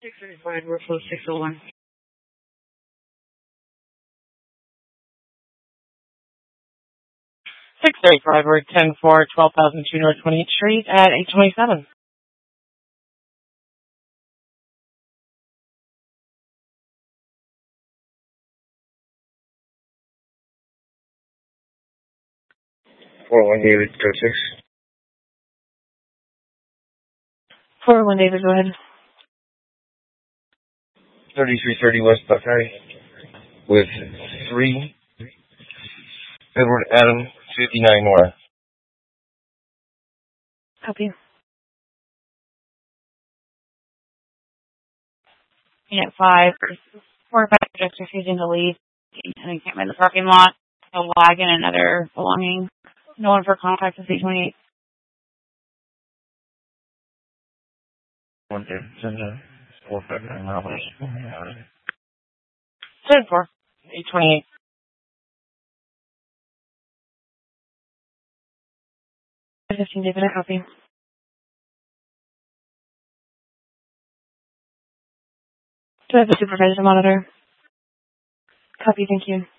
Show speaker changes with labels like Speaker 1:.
Speaker 1: 635, workflow 601. 635, we're 10 for 12,002 North 28th Street at 827.
Speaker 2: David, go 6.
Speaker 1: 401 David, go ahead.
Speaker 2: 3330 West Buckeye with 3 Edward Adam 59 North.
Speaker 1: Copy. Unit 5, 4 or 5 subjects refusing to leave and encampment in the parking lot. A wagon and other belongings. No one for contact with 828.
Speaker 2: 1 David, send a 459 miles.
Speaker 1: 4, 828. 15 David, I copy. Do I have a supervisor to monitor? Copy, thank you.